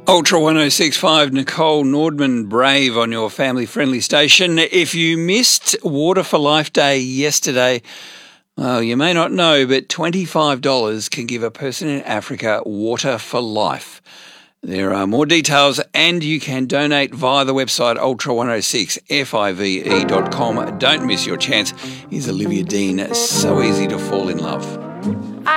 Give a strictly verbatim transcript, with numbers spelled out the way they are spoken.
Ultra one oh six point five, Nicole Nordman, Brave on your family-friendly station. If you missed Water for Life Day yesterday, well, you may not know, but twenty-five dollars can give a person in Africa water for life. There are more details and you can donate via the website ultra one oh six five dot com. Don't miss your chance. Here's Olivia Dean, So Easy to Fall in Love.